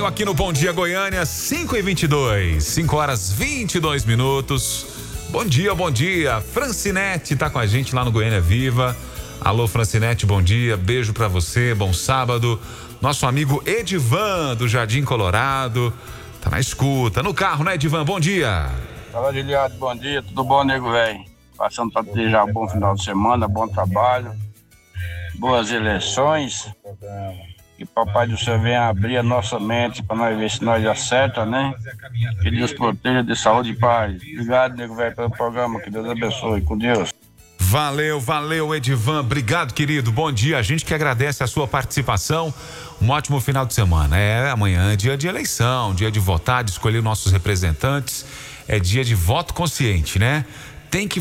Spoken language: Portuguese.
aqui no Bom Dia Goiânia, 5h22, 5h22. Bom dia. Francinete tá com a gente lá no Goiânia Viva. Alô, Francinete, bom dia, beijo pra você, bom sábado. Nosso amigo Edivan, do Jardim Colorado, tá na escuta, no carro, né, Edivan? Bom dia. Fala, Giliado, bom dia, tudo bom, nego velho? Passando para desejar um bom final de semana, bom trabalho, boas eleições. Que Papai do Céu venha abrir a nossa mente para nós ver se nós acerta, né? Que Deus proteja de saúde e paz. Obrigado, nego velho, pelo programa, que Deus abençoe, com Deus. Valeu, Edivan, obrigado, querido, bom dia, a gente que agradece a sua participação, um ótimo final de semana. Amanhã é dia de eleição, dia de votar, de escolher nossos representantes, é dia de voto consciente, né? Tem que